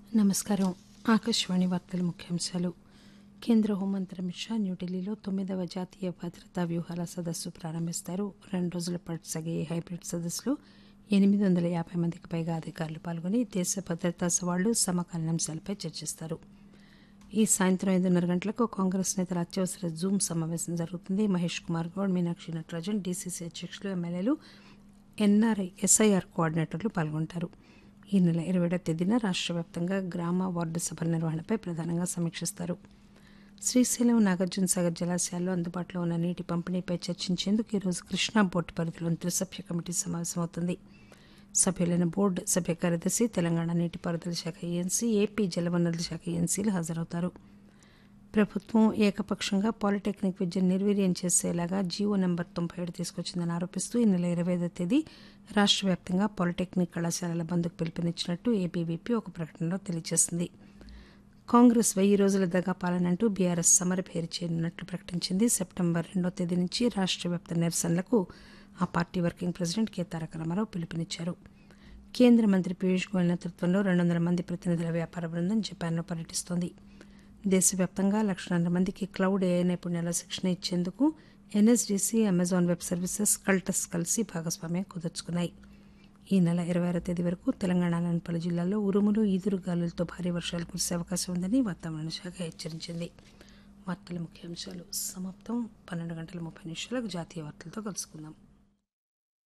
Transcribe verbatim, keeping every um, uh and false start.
నమస్కారం. ఆకాశవాణి వార్తల ముఖ్యాంశాలు. కేంద్ర హోంమంత్రి అమిత్ షా న్యూఢిల్లీలో తొమ్మిదవ జాతీయ భద్రతా వ్యూహాల సదస్సు ప్రారంభిస్తారు. రెండు రోజుల పాటు సాగే ఈ హైబ్రిడ్ సదస్సులో ఎనిమిది వందల యాభై మందికి పైగా అధికారులు పాల్గొని దేశ భద్రతా సవాళ్లు, సమకాలీన అంశాలపై చర్చిస్తారు. ఈ సాయంత్రం ఐదున్నర గంటలకు కాంగ్రెస్ నేతల అత్యవసర జూమ్ సమావేశం జరుగుతుంది. మహేష్ కుమార్ గౌడ్, మీనాక్షి నటరాజన్, డీసీసీ అధ్యక్షులు, ఎమ్మెల్యేలు, ఎన్ఆర్ఐ, ఎస్ఐఆర్ కోఆర్డినేటర్లు పాల్గొంటారు. ఈ నెల ఇరవై ఏడవ తేదీన రాష్ట్ర వ్యాప్తంగా గ్రామ వార్డు సభల నిర్వహణపై ప్రధానంగా సమీక్షిస్తారు. శ్రీశైలం, నాగార్జునసాగర్ జలాశయాల్లో అందుబాటులో ఉన్న నీటి పంపిణీపై చర్చించేందుకు ఈరోజు కృష్ణా బోర్డు పరిధిలోని త్రిసభ్య కమిటీ సమావేశమవుతుంది. సభ్యులైన బోర్డు సభ్య కార్యదర్శి, తెలంగాణ నీటిపారుదల శాఖ ఏఎన్సీ, ఏపీ జలవనరుల శాఖ ఏఎన్సీలు హాజరవుతారు. ప్రభుత్వం ఏకపక్షంగా పాలిటెక్నిక్ విద్యను నిర్వీర్యం చేసేలాగా జీవో నెంబర్ తొంభై ఏడు తీసుకొచ్చిందని ఆరోపిస్తూ ఈ నెల ఇరవై ఐదవ తేదీ రాష్ట్ర వ్యాప్తంగా పాలిటెక్నిక్ కళాశాలల బంద్కు పిలుపునిచ్చినట్టు ఏబీవీపీ ఒక ప్రకటనలో తెలియజేసింది. కాంగ్రెస్ వెయ్యి రోజుల దగా పాలనంటూ బీఆర్ఎస్ సమరభేరి చేయనున్నట్లు ప్రకటించింది. సెప్టెంబర్ రెండో తేదీ నుంచి రాష్ట్ర వ్యాప్త నిరసనలకు ఆ పార్టీ వర్కింగ్ ప్రెసిడెంట్ కె తారక రామారావు పిలుపునిచ్చారు. కేంద్ర మంత్రి పీయూష్ గోయల్ నేతృత్వంలో రెండు వందల మంది ప్రతినిధుల వ్యాపార బృందం జపాన్లో పర్యటిస్తోంది. దేశవ్యాప్తంగా లక్షన్నర మందికి క్లౌడ్ ఏఐ నైపుణ్యాల శిక్షణ ఇచ్చేందుకు ఎన్ఎస్డీసీ, అమెజాన్ వెబ్ సర్వీసెస్, కల్టస్ కలిసి భాగస్వామ్యం కుదుర్చుకున్నాయి. ఈ నెల ఇరవై ఆరో తేదీ వరకు తెలంగాణలోని పలు జిల్లాల్లో ఉరుములు, ఈదురుగాలులతో భారీ వర్షాలు కురిసే అవకాశం ఉందని వాతావరణ శాఖ హెచ్చరించింది. వార్తల ముఖ్యాంశాలు సమాప్తం. పన్నెండు గంటల ముప్పై నిమిషాలకు జాతీయ వార్తలతో కలుసుకుందాం.